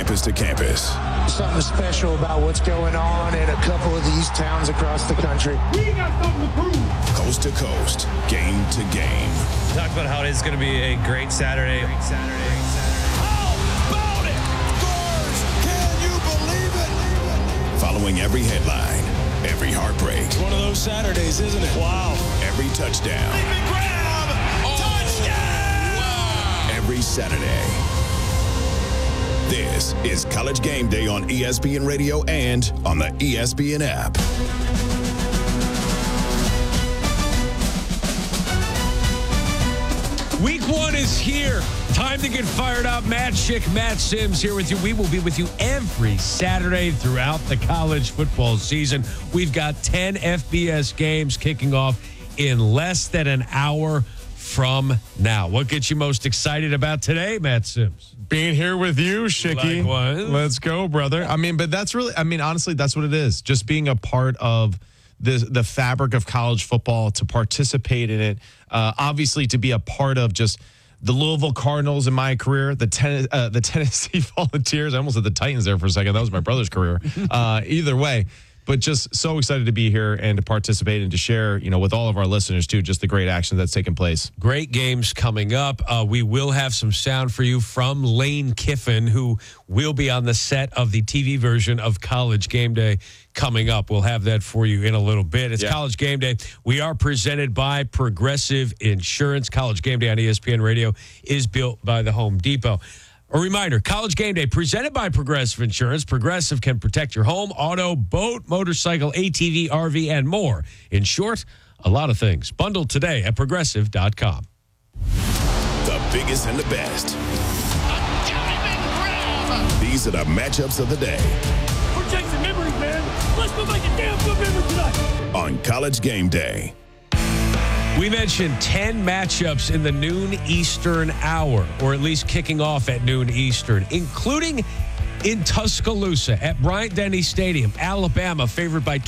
campus to campus. Something special about what's going on in a couple of these towns across the country. We got something to prove. Coast to coast, game to game. Talk about how it is going to be a great Saturday. How about it? Scores! Can you believe it? Following every headline, every heartbreak. It's one of those Saturdays, isn't it? Wow. Every touchdown. Grab! Touchdown! Wow. Every Saturday. This is College Game Day on ESPN Radio and on the ESPN app. Week 1 is here. Time to get fired up. Matt Schick, Matt Sims here with you. We will be with you every Saturday throughout the college football season. We've got 10 FBS games kicking off in less than an hour from now. What gets you most excited about today, Matt Sims? Being here with you, Schicky. Likewise. Let's go, brother. But that's really, honestly, that's what it is. Just being a part of the fabric of college football, to participate in it, obviously to be a part of just the Louisville Cardinals in my career, the Tennessee Volunteers. I almost said the Titans there for a second. That was my brother's career. Either way. But just so excited to be here and to participate and to share, with all of our listeners, too, just the great action that's taking place. Great games coming up. We will have some sound for you from Lane Kiffin, who will be on the set of the TV version of College Game Day coming up. We'll have that for you in a little bit. It's College Game Day. We are presented by Progressive Insurance. College Game Day on ESPN Radio is built by the Home Depot. A reminder, College Game Day presented by Progressive Insurance. Progressive can protect your home, auto, boat, motorcycle, ATV, RV, and more. In short, a lot of things. Bundled today at Progressive.com. The biggest and the best. These are the matchups of the day. Protect the memories, man. Let's go make a damn good memory tonight. On College Game Day. We mentioned 10 matchups in the noon Eastern hour, or at least kicking off at noon Eastern, including in Tuscaloosa at Bryant-Denny Stadium. Alabama favored by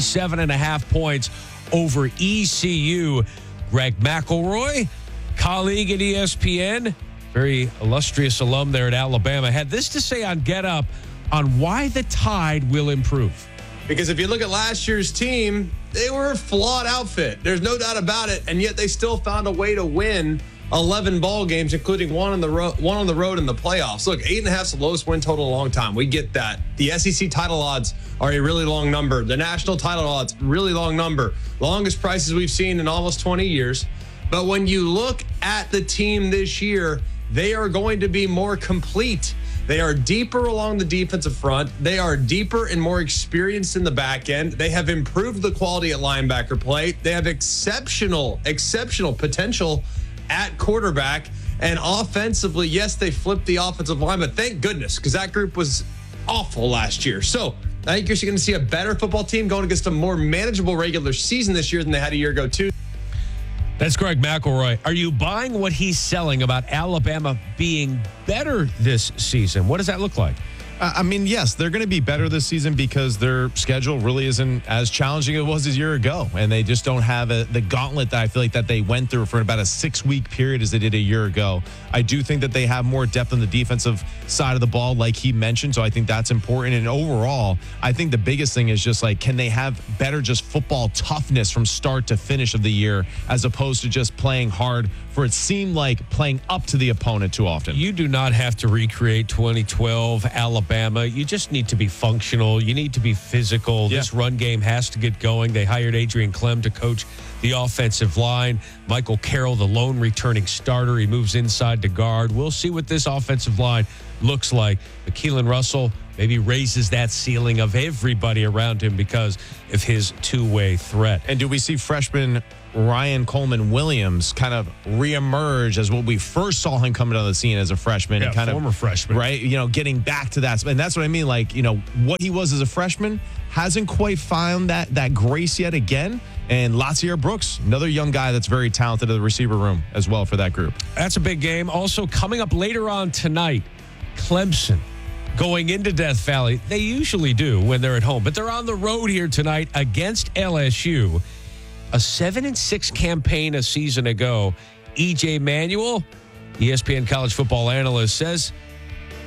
27.5 points over ECU. Greg McElroy, colleague at ESPN, very illustrious alum there at Alabama, had this to say on Get Up on why the Tide will improve. Because if you look at last year's team, they were a flawed outfit. There's no doubt about it. And yet they still found a way to win 11 ball games, including one on the road in the playoffs. Look, 8.5 is the lowest win total in a long time. We get that. The SEC title odds are a really long number. The national title odds, really long number. Longest prices we've seen in almost 20 years. But when you look at the team this year, they are going to be more complete. They are deeper along the defensive front. They are deeper and more experienced in the back end. They have improved the quality at linebacker play. They have exceptional potential at quarterback. And offensively, yes, they flipped the offensive line, but thank goodness, because that group was awful last year. So I think you're going to see a better football team going against a more manageable regular season this year than they had a year ago, too. That's Greg McElroy. Are you buying what he's selling about Alabama being better this season? What does that look like? Yes, they're going to be better this season because their schedule really isn't as challenging as it was a year ago. And they just don't have the gauntlet that I feel like that they went through for about a 6-week period as they did a year ago. I do think that they have more depth on the defensive side of the ball, like he mentioned. So I think that's important. And overall, I think the biggest thing is just can they have better just football toughness from start to finish of the year, as opposed to just playing hard for it seemed like playing up to the opponent too often. You do not have to recreate 2012 Alabama. You just need to be functional. You need to be physical. Yeah. This run game has to get going. They hired Adrian Clem to coach the offensive line. Michael Carroll, the lone returning starter. He moves inside to guard. We'll see what this offensive line looks like. But Keelan Russell maybe raises that ceiling of everybody around him because of his two-way threat. And do we see freshman Ryan Coleman Williams kind of reemerge as what we first saw him coming on the scene as a freshman? Yeah, and kind former of, freshman. Right? Getting back to that. And that's what I mean. What he was as a freshman hasn't quite found that grace yet again. And Latsier Brooks, another young guy that's very talented in the receiver room as well for that group. That's a big game. Also coming up later on tonight, Clemson going into Death Valley. They usually do when they're at home, but they're on the road here tonight against LSU. A 7-6 campaign a season ago. E.J. Manuel, ESPN college football analyst, says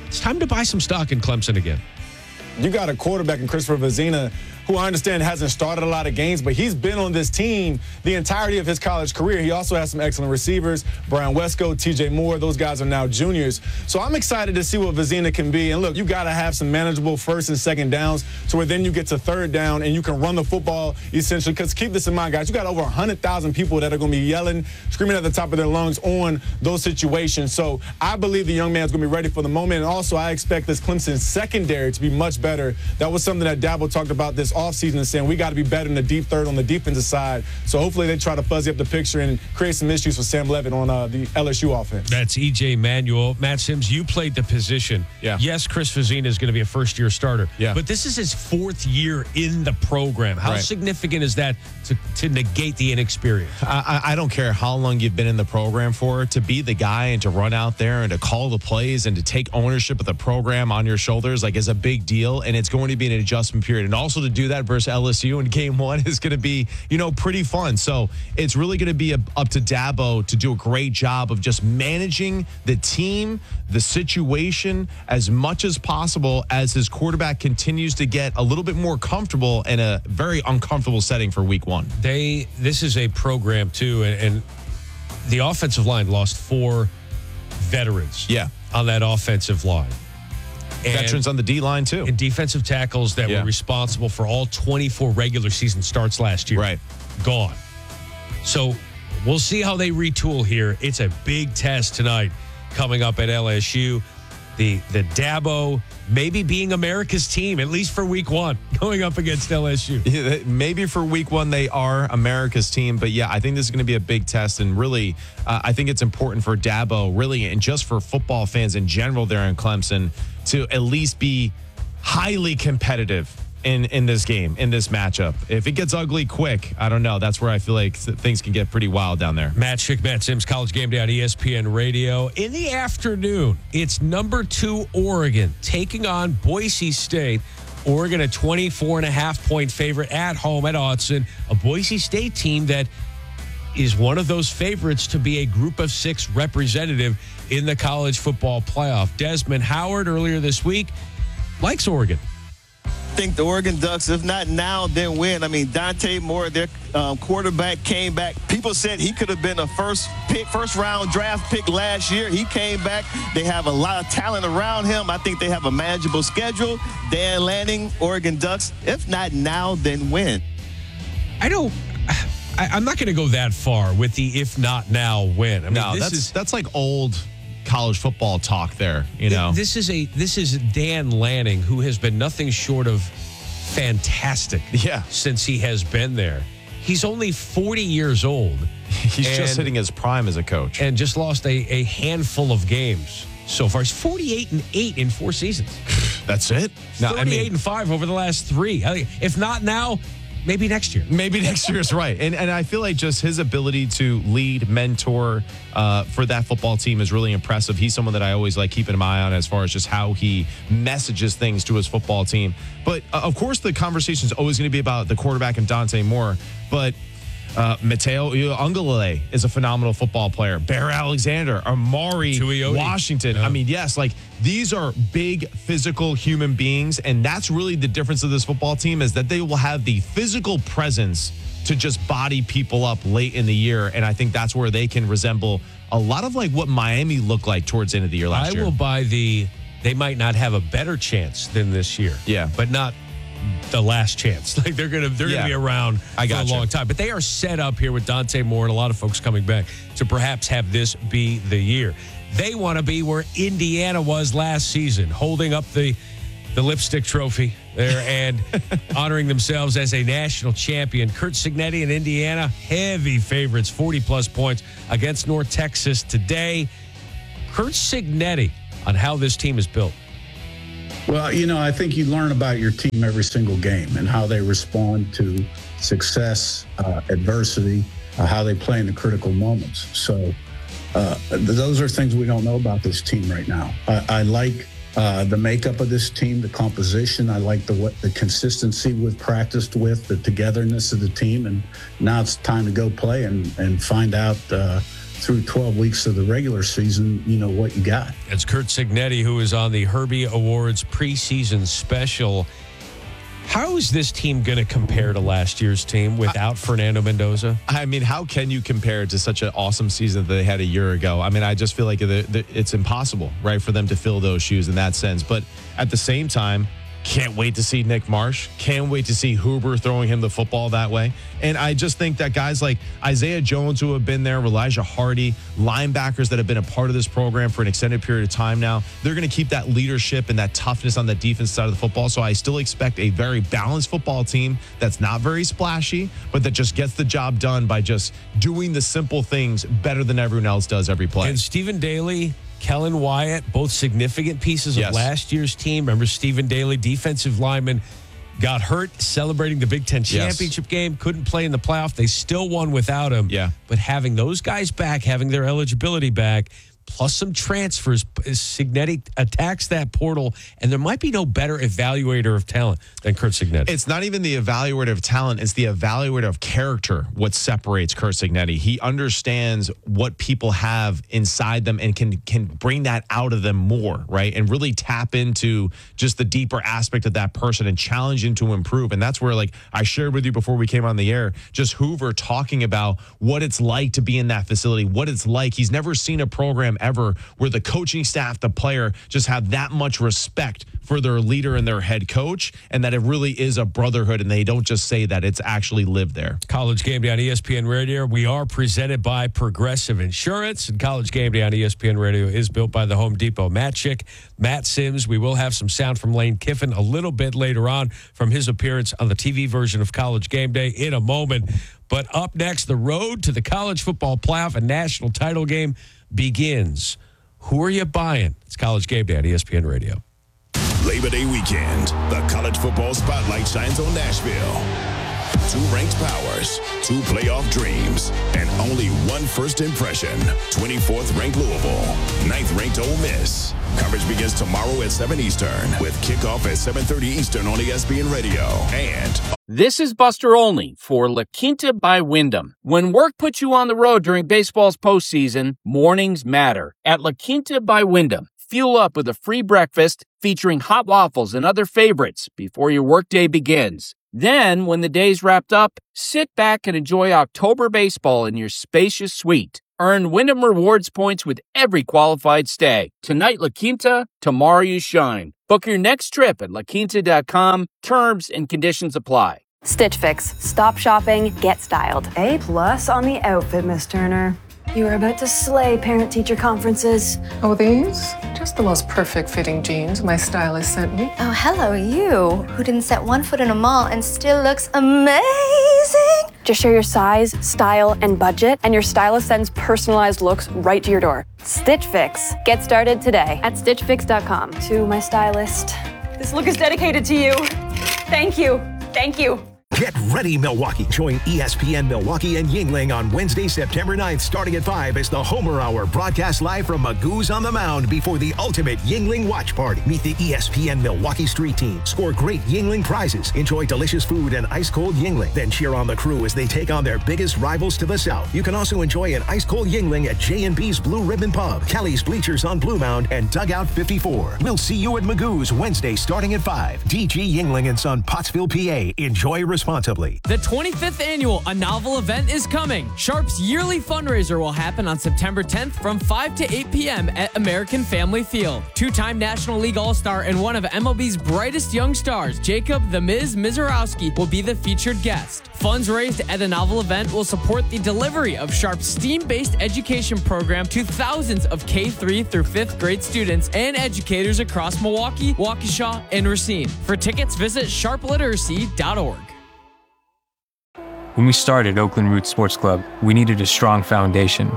it's time to buy some stock in Clemson again. You got a quarterback in Christopher Vezina, who I understand hasn't started a lot of games, but he's been on this team the entirety of his college career. He also has some excellent receivers, Brian Wesco, TJ Moore. Those guys are now juniors. So I'm excited to see what Vezina can be. And look, you got to have some manageable first and second downs to where then you get to third down and you can run the football essentially. Because keep this in mind, guys, you got over 100,000 people that are going to be yelling, screaming at the top of their lungs on those situations. So I believe the young man's going to be ready for the moment. And also I expect this Clemson secondary to be much better. That was something that Dabo talked about this offseason and saying we got to be better in the deep third on the defensive side. So hopefully they try to fuzzy up the picture and create some issues for Sam Levitt on the LSU offense. That's E.J. Manuel. Matt Sims, you played the position. Yeah. Yes, Chris Vezina is going to be a first-year starter. Yeah. But this is his 4th year in the program. How Right. significant is that to negate the inexperience? I don't care how long you've been in the program for, to be the guy and to run out there and to call the plays and to take ownership of the program on your shoulders, like, is a big deal. And it's going to be an adjustment period. And also to do that versus LSU in game 1 is going to be, pretty fun. So it's really going to be up to Dabo to do a great job of just managing the team, the situation as much as possible as his quarterback continues to get a little bit more comfortable in a very uncomfortable setting for week 1. This is a program too, and the offensive line lost 4 veterans. Yeah. On that offensive line. And Veterans on the D line too. and defensive tackles that Yeah. were responsible for all 24 regular season starts last year. Right. Gone. So we'll see how they retool here. It's a big test tonight coming up at LSU. The Dabo maybe being America's team, at least for week 1, going up against LSU. Yeah, maybe for week 1 they are America's team, but yeah, I think this is going to be a big test, and really, I think it's important for Dabo, really, and just for football fans in general there in Clemson, to at least be highly competitive in this game, in this matchup. If it gets ugly quick, I don't know. That's where I feel like things can get pretty wild down there. Matt Schick, Matt Sims, College Game Day on ESPN Radio. In the afternoon, it's number 2 Oregon taking on Boise State. Oregon, a 24.5-point favorite at home at Autzen. A Boise State team that is one of those favorites to be a group of 6 representative in the college football playoff. Desmond Howard earlier this week likes Oregon. I think the Oregon Ducks, if not now, then when. I mean, Dante Moore, their quarterback, came back. People said he could have been a first-round draft pick last year. He came back. They have a lot of talent around him. I think they have a manageable schedule. Dan Lanning, Oregon Ducks, if not now, then when. I'm not going to go that far with the if not now, when. I mean, No, that's like old college football talk there, This is Dan Lanning, who has been nothing short of fantastic since he has been there. He's only 40 years old. He's just hitting his prime as a coach. And just lost a handful of games so far. He's 48-8 in 4 seasons. That's it? 38-5 over the last 3. If not now, maybe next year. Maybe next year is right. And I feel like just his ability to lead, mentor for that football team is really impressive. He's someone that I always like keeping an eye on as far as just how he messages things to his football team. But, of course, the conversation is always going to be about the quarterback and Dante Moore. But Mateo Ungalale is a phenomenal football player. Bear Alexander, Amari Tuioti. Washington. Yeah. I mean, yes, like these are big physical human beings. And that's really the difference of this football team, is that they will have the physical presence to just body people up late in the year. And I think that's where they can resemble a lot of like what Miami looked like towards the end of the year last year. I will buy they might not have a better chance than this year. Yeah. But not the last chance. Like they're gonna be around for a long time. But they are set up here with Dante Moore and a lot of folks coming back to perhaps have this be the year. They want to be where Indiana was last season, holding up the lipstick trophy there and honoring themselves as a national champion. Curt Cignetti in Indiana, heavy favorites, 40-plus points against North Texas today. Curt Cignetti on how this team is built. Well, I think you learn about your team every single game and how they respond to success, adversity, how they play in the critical moments. So those are things we don't know about this team right now. I like the makeup of this team, the composition. I like the consistency we've practiced with, the togetherness of the team. And now it's time to go play and find out through 12 weeks of the regular season, you know what you got. It's Curt Cignetti, who is on the Herbie Awards preseason special. How is this team going to compare to last year's team without Fernando Mendoza? I mean, how can you compare it to such an awesome season that they had a year ago? I mean, I just feel like it's impossible, right, for them to fill those shoes in that sense. But at the same time, can't wait to see Nick Marsh. Can't wait to see Huber throwing him the football that way. And I just think that guys like Isaiah Jones, who have been there, Elijah Hardy, linebackers that have been a part of this program for an extended period of time now, they're going to keep that leadership and that toughness on the defense side of the football. So I still expect a very balanced football team that's not very splashy, but that just gets the job done by just doing the simple things better than everyone else does every play. And Stephen Daly, Kellen Wyatt, both significant pieces of last year's team. Remember, Stephen Daly, defensive lineman, got hurt celebrating the Big Ten championship game, couldn't play in the playoff. They still won without him. Yeah. But having those guys back, having their eligibility back, plus some transfers, Cignetti attacks that portal, and there might be no better evaluator of talent than Curt Cignetti. It's not even the evaluator of talent, it's the evaluator of character what separates Curt Cignetti. He understands what people have inside them and can bring that out of them more, right? And really tap into just the deeper aspect of that person and challenge him to improve. And that's where, like I shared with you before we came on the air, just Hoover talking about what it's like to be in that facility, what it's like. He's never seen a program ever where the coaching staff, the player, just have that much respect for their leader and their head coach, and that it really is a brotherhood, and they don't just say that, it's actually lived there. College Game Day on ESPN Radio. We are presented by Progressive Insurance, and College Game Day on ESPN Radio is built by the Home Depot. Matt Chick, Matt Sims. We will have some sound from Lane Kiffin a little bit later on from his appearance on the TV version of College Game Day in a moment. But up next, the road to the college football playoff and national title game begins. Who are you buying? It's College Game Day on ESPN Radio. Labor Day weekend, the college football spotlight shines on Nashville. 2 ranked powers, 2 playoff dreams, and only one first impression. 24th ranked Louisville, 9th ranked Ole Miss. Coverage begins tomorrow at 7 Eastern with kickoff at 7:30 Eastern on ESPN Radio. And this is Buster Olney for La Quinta by Wyndham. When work puts you on the road during baseball's postseason, mornings matter. At La Quinta by Wyndham, fuel up with a free breakfast featuring hot waffles and other favorites before your workday begins. Then, when the day's wrapped up, sit back and enjoy October baseball in your spacious suite. Earn Wyndham Rewards points with every qualified stay. Tonight, La Quinta, tomorrow you shine. Book your next trip at laquinta.com. Terms and conditions apply. Stitch Fix. Stop shopping, get styled. A+ on the outfit, Miss Turner. You are about to slay parent-teacher conferences. Oh, these? Just the most perfect fitting jeans my stylist sent me. Oh, hello, you, who didn't set one foot in a mall and still looks amazing. Just share your size, style, and budget, and your stylist sends personalized looks right to your door. Stitch Fix. Get started today at stitchfix.com. To my stylist, this look is dedicated to you. Thank you. Thank you. Get ready, Milwaukee. Join ESPN Milwaukee and Yuengling on Wednesday, September 9th, starting at 5 as the Homer Hour broadcasts live from Magoo's on the Mound before the ultimate Yuengling watch party. Meet the ESPN Milwaukee Street Team. Score great Yuengling prizes. Enjoy delicious food and ice-cold Yuengling. Then cheer on the crew as they take on their biggest rivals to the south. You can also enjoy an ice-cold Yuengling at J&B's Blue Ribbon Pub, Kelly's Bleachers on Blue Mound, and Dugout 54. We'll see you at Magoo's Wednesday, starting at 5. DG Yuengling & Son, Pottsville, PA. Enjoy responsibly. The 25th annual A Novel event is coming. Sharp's yearly fundraiser will happen on September 10th from 5 to 8 p.m. at American Family Field. 2-time National League All-Star and one of MLB's brightest young stars, Jacob "The Miz" Mizorowski, will be the featured guest. Funds raised at the Novel event will support the delivery of Sharp's STEAM-based education program to thousands of K-3 through 5th grade students and educators across Milwaukee, Waukesha, and Racine. For tickets, visit sharpliteracy.org. When we started Oakland Roots Sports Club, we needed a strong foundation.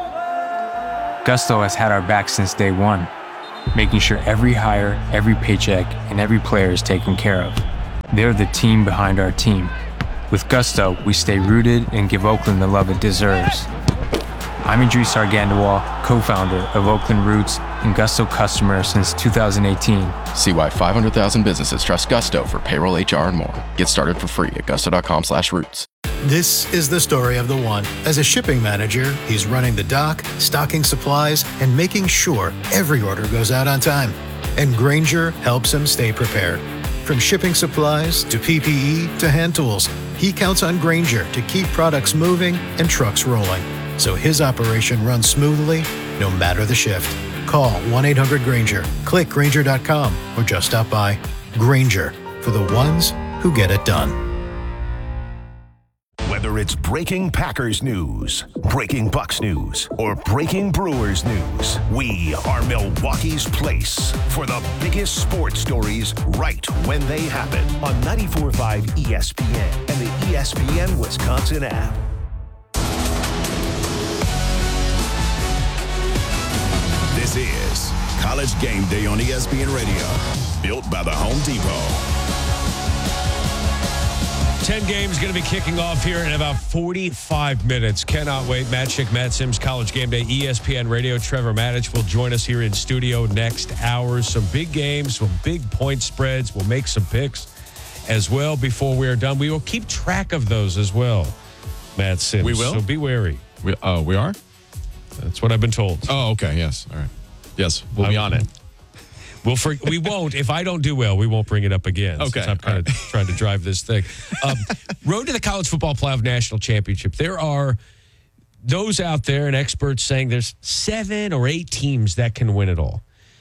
Gusto has had our back since day one, making sure every hire, every paycheck, and every player is taken care of. They're the team behind our team. With Gusto, we stay rooted and give Oakland the love it deserves. I'm Idris Argandawal, co-founder of Oakland Roots and Gusto customer since 2018. See why 500,000 businesses trust Gusto for payroll, HR, and more. Get started for free at gusto.com/roots. This is the story of the one. As a shipping manager, he's running the dock, stocking supplies, and making sure every order goes out on time. And Grainger helps him stay prepared. From shipping supplies to PPE to hand tools, he counts on Grainger to keep products moving and trucks rolling, so his operation runs smoothly no matter the shift. Call 1-800-GRAINGER, click Grainger.com, or just stop by. Grainger, for the ones who get it done. Whether it's breaking Packers news, breaking Bucks news, or breaking Brewers news, we are Milwaukee's place for the biggest sports stories right when they happen on 94.5 ESPN and the ESPN Wisconsin app. This is College Game Day on ESPN Radio, built by the Home Depot. 10 games going to be kicking off here in about 45 minutes. Cannot wait. Matt Schick, Matt Sims, College Game Day, ESPN Radio. Trevor Matich will join us here in studio next hour. Some big games, some big point spreads. We'll make some picks as well before we are done. We will keep track of those as well, Matt Sims. We will? So be wary. We are? That's what I've been told. Oh, okay. Yes. All right. Yes, we'll be on it. We won't. If I don't do well, we won't bring it up again. Okay. I'm kind of trying to drive this thing. Road to the College Football Playoff National Championship. There are those out there and experts saying there's 7 or 8 teams that can win it all.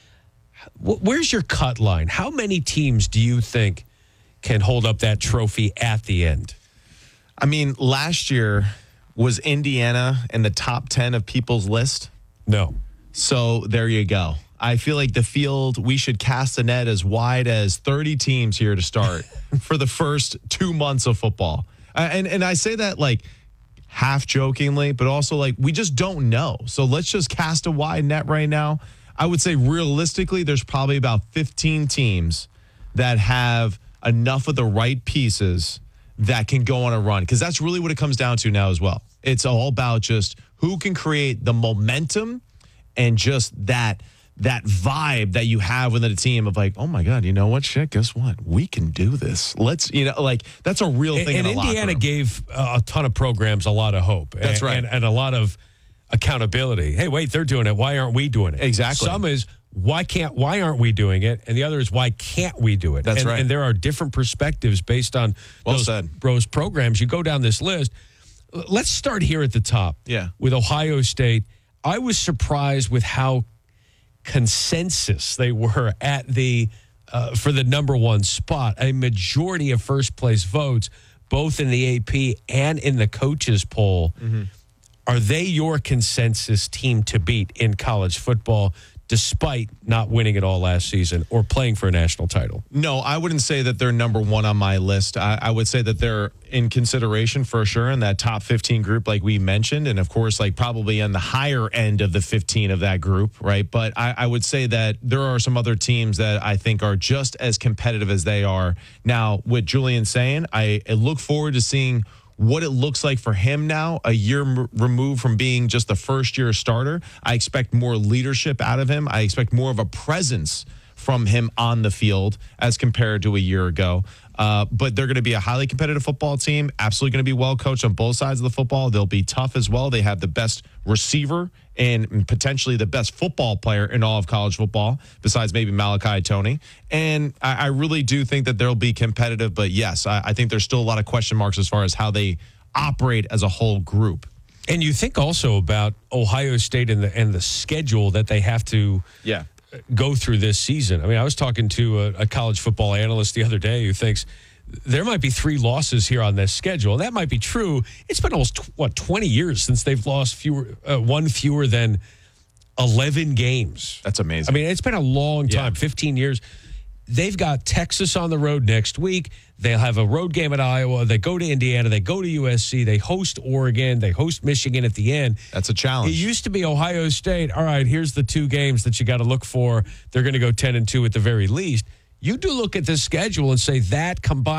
Where's your cut line? How many teams do you think can hold up that trophy at the end? I mean, last year, was Indiana in the top 10 of people's list? No. So there you go. I feel like the field, we should cast the net as wide as 30 teams here to start for the first 2 months of football. And I say that like half jokingly, but also like we just don't know. So let's just cast a wide net right now. I would say realistically, there's probably about 15 teams that have enough of the right pieces that can go on a run, because that's really what it comes down to now as well. It's all about just who can create the momentum and just that vibe that you have within a team of like, oh my God, you know what, shit, guess what? We can do this. Let's, like that's a real thing. And in a Indiana gave a ton of programs a lot of hope. That's right. And a lot of accountability. Hey, wait, they're doing it. Why aren't we doing it? Exactly. Some is why aren't we doing it? And the other is why can't we do it? That's right. And there are different perspectives based on those programs. You go down this list. Let's start here at the top. Yeah. With Ohio State. I was surprised with how consensus they were at the for the number one spot. A majority of first place votes, both in the AP and in the coaches poll. Mm-hmm. Are they your consensus team to beat in college football, despite not winning it all last season or playing for a national title? No, I wouldn't say that they're number one on my list. I would say that they're in consideration for sure in that top 15 group like we mentioned, and of course like probably on the higher end of the 15 of that group, right? But I would say that there are some other teams that I think are just as competitive as they are. Now, with Julian saying, I look forward to seeing what it looks like for him now, a year removed from being just the first-year starter. I expect more leadership out of him. I expect more of a presence from him on the field as compared to a year ago. But they're going to be a highly competitive football team, absolutely going to be well coached on both sides of the football. They'll be tough as well. They have the best receiver and potentially the best football player in all of college football, besides maybe Malachi Toney. And I really do think that they'll be competitive. But yes, I think there's still a lot of question marks as far as how they operate as a whole group. And you think also about Ohio State and the schedule that they have to go through this season. I mean, I was talking to a college football analyst the other day who thinks there might be 3 losses here on this schedule. And that might be true. It's been almost, 20 years since they've lost one fewer than 11 games. That's amazing. I mean, it's been a long time, 15 years. They've got Texas on the road next week. They'll have a road game at Iowa. They go to Indiana. They go to USC. They host Oregon. They host Michigan at the end. That's a challenge. It used to be Ohio State. All right, here's the 2 games that you got to look for. They're going to go 10-2 at the very least. You do look at this schedule and say that combined